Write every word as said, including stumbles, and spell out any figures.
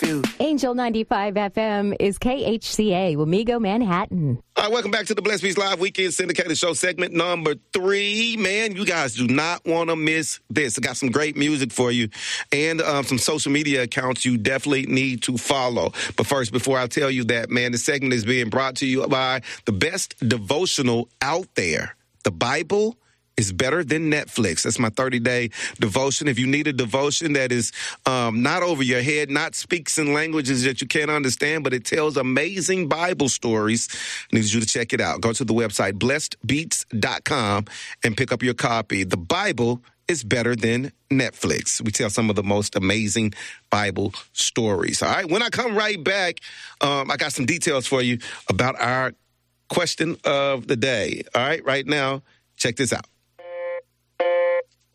to. Angel ninety-five F M is K H C A, Wamego, Manhattan. All right, welcome back to the Blessed Beats Live Weekend Syndicated Show, segment number three. Man, you guys do not want to miss this. I got some great music for you and um, some social media accounts you definitely need to follow. But first, before I tell you that, man, the segment is being brought to you by the best devotional out there. The Bible is better than Netflix. That's my thirty-day devotion. If you need a devotion that is um, not over your head, not speaks in languages that you can't understand, but it tells amazing Bible stories, I need you to check it out. Go to the website, blessed beats dot com, and pick up your copy. The Bible is better than Netflix. We tell some of the most amazing Bible stories. All right, when I come right back, um, I got some details for you about our question of the day. All right, right now, check this out.